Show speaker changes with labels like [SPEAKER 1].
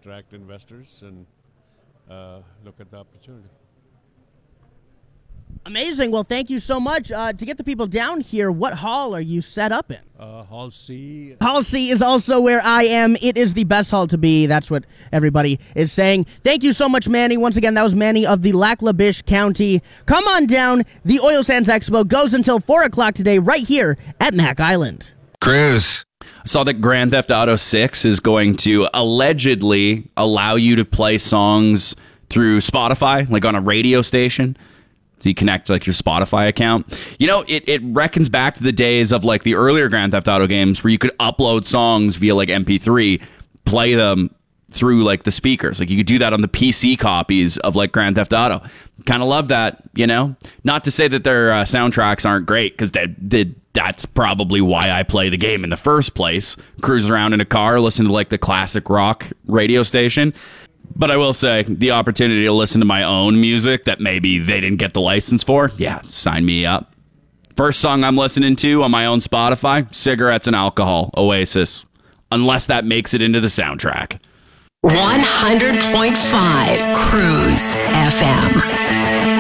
[SPEAKER 1] attract investors and look at the opportunity.
[SPEAKER 2] Amazing. Well, thank you so much. To get the people down here, what hall are you set up in?
[SPEAKER 1] Hall C.
[SPEAKER 2] Hall C is also where I am. It is the best hall to be. That's what everybody is saying. Thank you so much, Manny. Once again, that was Manny of the Lac-La-Biche County. Come on down. The Oil Sands Expo goes until 4 o'clock today right here at Mac Island.
[SPEAKER 3] Cruise.
[SPEAKER 4] I saw that Grand Theft Auto 6 is going to allegedly allow you to play songs through Spotify, like on a radio station. So you connect like your Spotify account. You know, it reckons back to the days of like the earlier Grand Theft Auto games where you could upload songs via like MP3, play them through like the speakers. Like you could do that on the PC copies of like Grand Theft Auto. Kind of love that, you know? Not to say that their soundtracks aren't great, because that's probably why I play the game in the first place. Cruise around in a car, listen to like the classic rock radio station. But I will say, the opportunity to listen to my own music that maybe they didn't get the license for, yeah, sign me up. First song I'm listening to on my own Spotify, Cigarettes and Alcohol, Oasis. Unless that makes it into the soundtrack.
[SPEAKER 5] 100.5 Cruise FM.